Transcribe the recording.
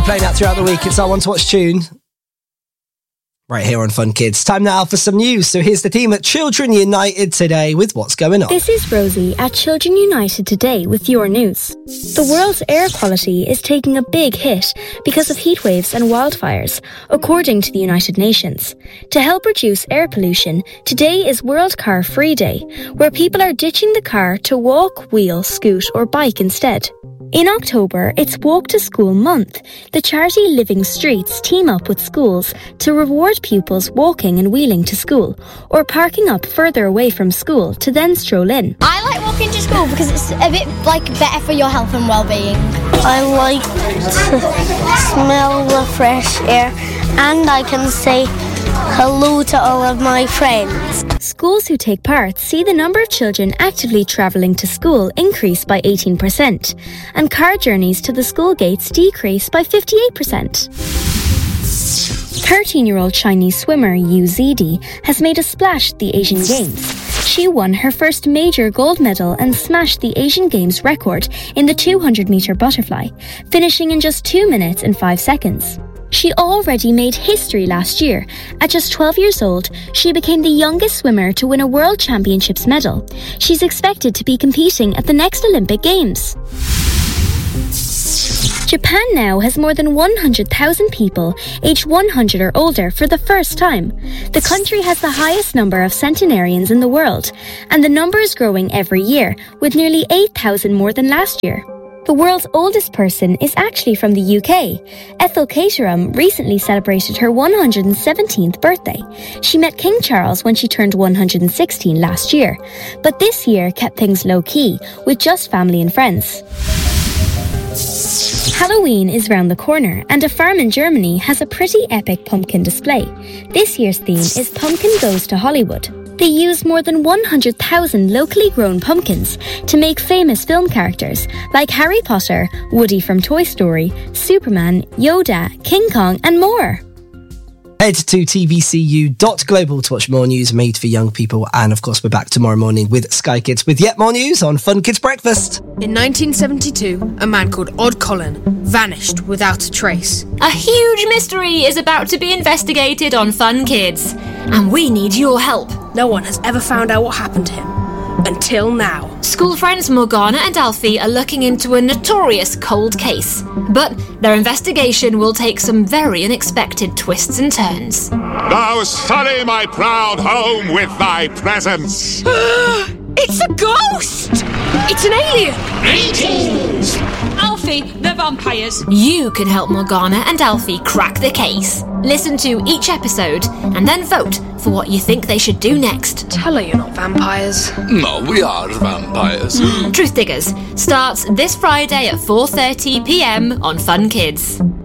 Playing that throughout the week. It's our one to watch tune. Right here on Fun Kids. Time now for some news. So here's the team at Children United today with what's going on. This is Rosie at Children United today with your news. The world's air quality is taking a big hit because of heat waves and wildfires, according to the United Nations. To help reduce air pollution, today is World Car Free Day, where people are ditching the car to walk, wheel, scoot or bike instead. In October, it's Walk to School Month. The charity Living Streets team up with schools to reward pupils walking and wheeling to school or parking up further away from school to then stroll in. I like walking to school because it's a bit better for your health and well-being. I like to smell the fresh air and I can say hello to all of my friends. Schools who take part see the number of children actively travelling to school increase by 18%, and car journeys to the school gates decrease by 58%. 13-year-old Chinese swimmer Yu Zidi has made a splash at the Asian Games. She won her first major gold medal and smashed the Asian Games record in the 200-metre butterfly, finishing in just 2 minutes and 5 seconds. She already made history last year. At just 12 years old, she became the youngest swimmer to win a World Championships medal. She's expected to be competing at the next Olympic Games. Japan now has more than 100,000 people aged 100 or older for the first time. The country has the highest number of centenarians in the world, and the number is growing every year, with nearly 8,000 more than last year. The world's oldest person is actually from the UK. Ethel Caterham recently celebrated her 117th birthday. She met King Charles when she turned 116 last year, but this year kept things low-key, with just family and friends. Halloween is round the corner, and a farm in Germany has a pretty epic pumpkin display. This year's theme is Pumpkin Goes to Hollywood. They use more than 100,000 locally grown pumpkins to make famous film characters like Harry Potter, Woody from Toy Story, Superman, Yoda, King Kong and more. Head to tvcu.global to watch more news made for young people. And of course, we're back tomorrow morning with Sky Kids with yet more news on Fun Kids Breakfast. In 1972, a man called Odd Colin vanished without a trace. A huge mystery is about to be investigated on Fun Kids, and we need your help. No one has ever found out what happened to him. Until now. School friends Morgana and Alfie are looking into a notorious cold case, but their investigation will take some very unexpected twists and turns. Thou sully my proud home with thy presence. It's a ghost! It's an alien! Greetings! Alfie, they're vampires. You can help Morgana and Alfie crack the case. Listen to each episode and then vote for what you think they should do next. Tell her you're not vampires. No, we are vampires. Truth Diggers starts this Friday at 4:30 p.m. on Fun Kids.